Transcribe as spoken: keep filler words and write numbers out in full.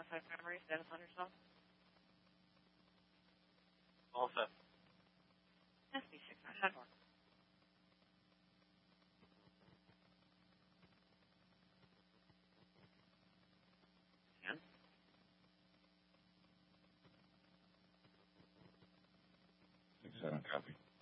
contact memory, status on yourself. All set. S B six nine seven four. And? Six seven, copy.